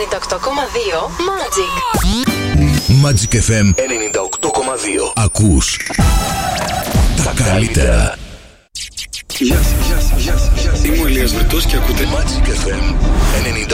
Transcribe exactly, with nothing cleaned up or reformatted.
ενενήντα οκτώ κόμμα δύο Magic. Magic εφ εμ ενενήντα οκτώ κόμμα δύο. Ακούς τα καλύτερα. Γεια σας, γεια σας, γεια σας, γεια σας. Είμαι ο Ηλίας Βρετός και ακούτε Magic εφ εμ ενενήντα